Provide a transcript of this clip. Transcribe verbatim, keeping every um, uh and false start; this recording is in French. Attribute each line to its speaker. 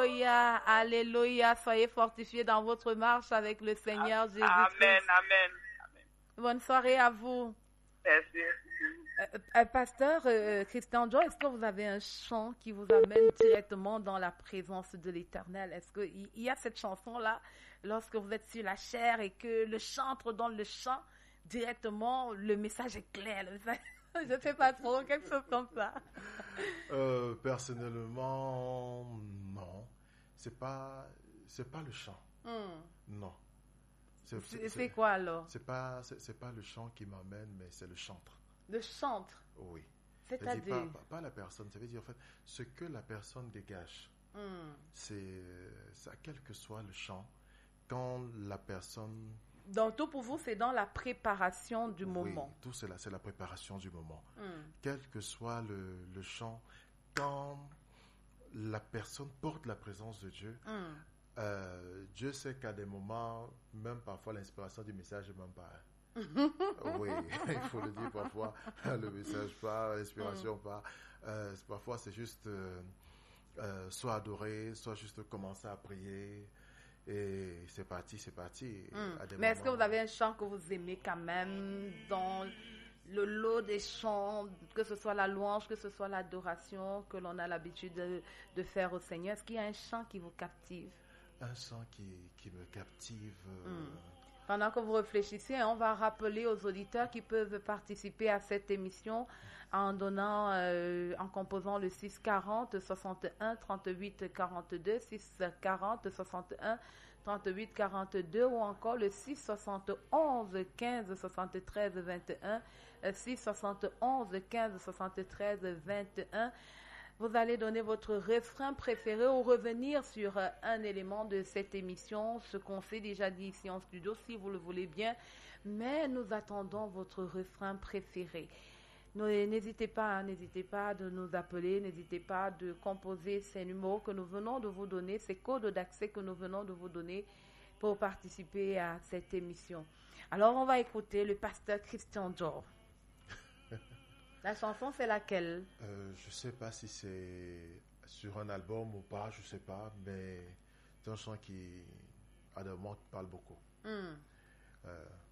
Speaker 1: Alléluia, alléluia. Soyez fortifiés dans votre marche avec le Seigneur Jésus-Christ.
Speaker 2: Amen, amen, amen.
Speaker 1: Bonne soirée à vous.
Speaker 2: Merci.
Speaker 1: Euh, euh, pasteur euh, Christian Joe, est-ce que vous avez un chant qui vous amène directement dans la présence de l'Éternel? Est-ce qu'il y a cette chanson-là, lorsque vous êtes sur la chair et que le chantre dans le chant, directement, le message est clair, le message... Je ne sais pas trop, quelque chose comme ça.
Speaker 3: Euh, personnellement, non. C'est pas, c'est pas le chant.
Speaker 1: Hmm.
Speaker 3: Non.
Speaker 1: C'est, c'est, c'est quoi alors?
Speaker 3: C'est pas, c'est, c'est pas le chant qui m'amène, mais c'est le chantre.
Speaker 1: Le chantre?
Speaker 3: Oui.
Speaker 1: C'est-à-dire?
Speaker 3: Pas, pas, pas la personne. Ça veut dire en fait ce que la personne dégage.
Speaker 1: Hmm.
Speaker 3: C'est ça, quel que soit le chant, quand la personne.
Speaker 1: Donc tout pour vous, c'est dans la préparation du moment.
Speaker 3: Oui, tout cela, c'est la préparation du moment.
Speaker 1: Mm.
Speaker 3: Quel que soit le, le chant, quand la personne porte la présence de Dieu,
Speaker 1: Mm.
Speaker 3: euh, Dieu sait qu'à des moments, même parfois l'inspiration du message n'est même pas. Oui, il faut le dire parfois, le message pas, l'inspiration
Speaker 1: Mm.
Speaker 3: pas. Euh, parfois c'est juste euh, euh, soit adorer, soit juste commencer à prier. Et c'est parti, c'est parti.
Speaker 1: Mm.
Speaker 3: À des
Speaker 1: Mais est-ce que
Speaker 3: moments...
Speaker 1: vous avez un chant que vous aimez quand même dans le lot des chants, que ce soit la louange, que ce soit l'adoration que l'on a l'habitude de, de faire au Seigneur? Est-ce qu'il y a un chant qui vous captive?
Speaker 3: Un chant qui, qui me captive. Euh...
Speaker 1: Mm. Pendant que vous réfléchissez, on va rappeler aux auditeurs qui peuvent participer à cette émission en donnant, euh, en composant le six quarante, soixante-un, trente-huit, quarante-deux, six quarante, soixante-un, trente-huit, quarante-deux ou encore le six soixante-onze, quinze, soixante-treize, vingt et un, six soixante-onze, quinze, soixante-treize, vingt et un. Vous allez donner votre refrain préféré ou revenir sur euh, un élément de cette émission, ce qu'on s'est déjà dit ici en studio, si vous le voulez bien. Mais nous attendons votre refrain préféré. N'hésitez pas, n'hésitez pas de nous appeler, n'hésitez pas de composer ces numéros que nous venons de vous donner, ces codes d'accès que nous venons de vous donner pour participer à cette émission. Alors, on va écouter le pasteur Christian Joe. La chanson, c'est laquelle?
Speaker 3: euh, Je ne sais pas si c'est sur un album ou pas, je ne sais pas, mais c'est un chant qui, à des moments, parle beaucoup.
Speaker 1: Mm.
Speaker 3: Euh,